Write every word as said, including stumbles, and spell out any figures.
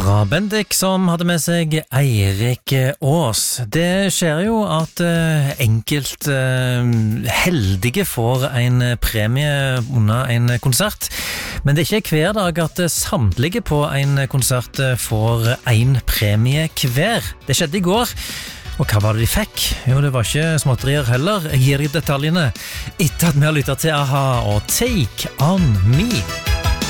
Fra Bendik som hadde med seg Eirik Aas. Det skjer jo at uh, enkelt uh, heldige får en premie under en konsert, men det er ikke hver dag at samtlige på en konsert får en premie hver. Det skjedde i går. Og hva var det de fikk? Jo, det var ikke småtterier heller. Jeg gir deg detaljene etter at vi har lyttet til A H A og Take On Me.